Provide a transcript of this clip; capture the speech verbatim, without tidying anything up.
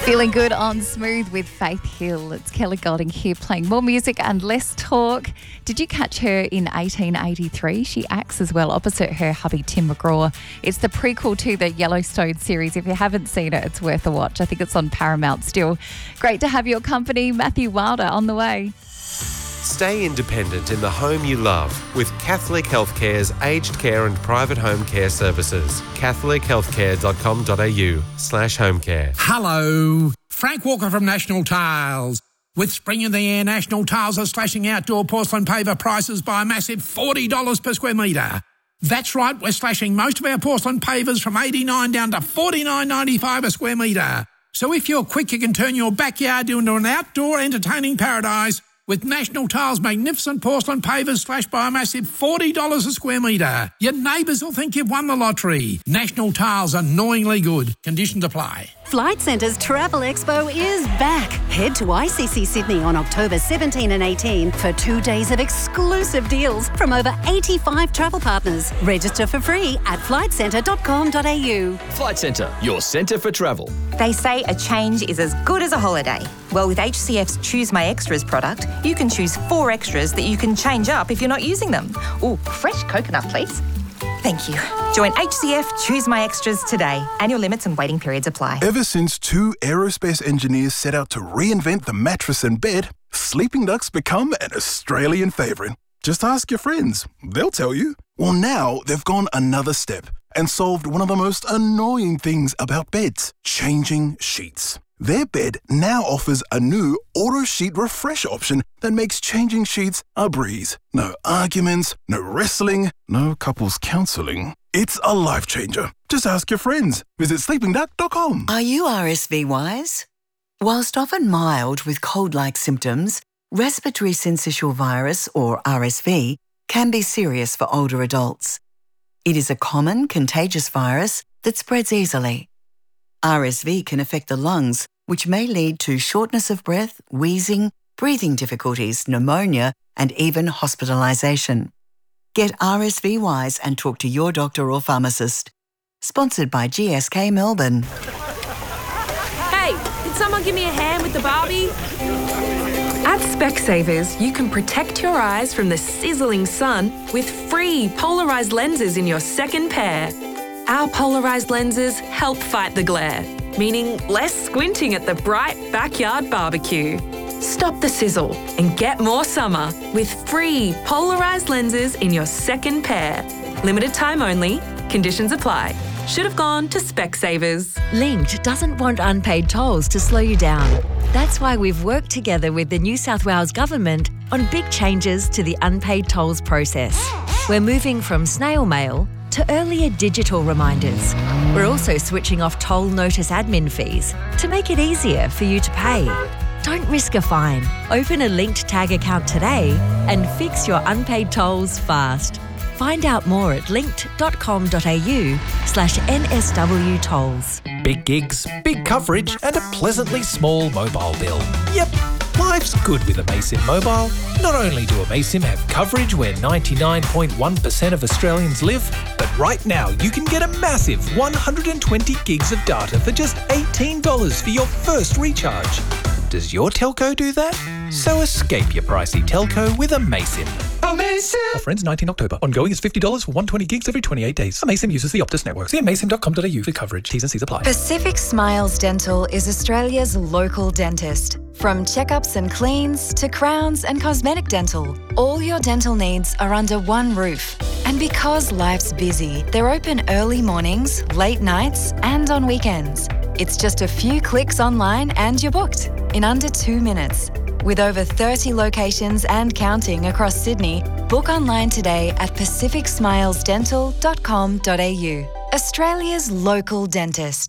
Feeling good on Smooth with Faith Hill. It's Kelly Golding here playing more music and less talk. Did you catch her in eighteen eighty-three? She acts as well opposite her hubby Tim McGraw. It's the prequel to the Yellowstone series. If you haven't seen it, it's worth a watch. I think it's on Paramount still. Great to have your company. Matthew Wilder on the way. Stay independent in the home you love with Catholic Healthcare's aged care and private home care services. catholic healthcare dot com dot a u slash home care. Hello, Frank Walker from National Tiles. With spring in the air, National Tiles are slashing outdoor porcelain paver prices by a massive forty dollars per square metre. That's right, we're slashing most of our porcelain pavers from eighty-nine dollars down to forty-nine ninety-five a square metre. So if you're quick, you can turn your backyard into an outdoor entertaining paradise with National Tiles' magnificent porcelain pavers slashed by a massive forty dollars a square metre. Your neighbours will think you've won the lottery. National Tiles, annoyingly good. Conditions apply. Flight Centre's Travel Expo is back. Head to I C C Sydney on October seventeenth and eighteenth for two days of exclusive deals from over eighty-five travel partners. Register for free at flight centre dot com dot a u. Flight Centre, your centre for travel. They say a change is as good as a holiday. Well, with H C F's Choose My Extras product, you can choose four extras that you can change up if you're not using them. Ooh, fresh coconut, please. Thank you. Join H C F Choose My Extras today. Annual limits and waiting periods apply. Ever since two aerospace engineers set out to reinvent the mattress and bed, sleeping ducks become an Australian favourite. Just ask your friends. They'll tell you. Well, now they've gone another step and solved one of the most annoying things about beds, changing sheets. Their bed now offers a new auto sheet refresh option that makes changing sheets a breeze. No arguments, no wrestling, no couples counselling. It's a life changer. Just ask your friends. Visit sleeping duck dot com. Are you R S V wise? Whilst often mild with cold-like symptoms, respiratory syncytial virus, or R S V, can be serious for older adults. It is a common contagious virus that spreads easily. R S V can affect the lungs, which may lead to shortness of breath, wheezing, breathing difficulties, pneumonia, and even hospitalisation. Get R S V wise and talk to your doctor or pharmacist. Sponsored by G S K Melbourne. Hey, can someone give me a hand with the Barbie? At Specsavers, you can protect your eyes from the sizzling sun with free polarised lenses in your second pair. Our polarised lenses help fight the glare, meaning less squinting at the bright backyard barbecue. Stop the sizzle and get more summer with free polarised lenses in your second pair. Limited time only. Conditions apply. Should have gone to Specsavers. Linked doesn't want unpaid tolls to slow you down. That's why we've worked together with the New South Wales Government on big changes to the unpaid tolls process. We're moving from snail mail to earlier digital reminders. We're also switching off toll notice admin fees to make it easier for you to pay. Don't risk a fine. Open a linked tag account today and fix your unpaid tolls fast. Find out more at linked dot com dot a u slash N S W tolls. Big gigs, big coverage, and a pleasantly small mobile bill. Yep, life's good with Amaysim Mobile. Not only do Amaysim have coverage where ninety-nine point one percent of Australians live, but right now you can get a massive one hundred twenty gigs of data for just eighteen dollars for your first recharge. Does your telco do that? So escape your pricey telco with Amaysim. Amaysim! Offer ends nineteenth October. Ongoing is fifty dollars for one hundred twenty gigs every twenty-eight days. Amaysim uses the Optus network. See amaysim dot com dot a u for coverage. T's and C's apply. Pacific Smiles Dental is Australia's local dentist. From checkups and cleans to crowns and cosmetic dental, all your dental needs are under one roof. And because life's busy, they're open early mornings, late nights, and on weekends. It's just a few clicks online and you're booked in under two minutes. With over thirty locations and counting across Sydney, book online today at pacific smiles dental dot com dot a u. Australia's local dentist.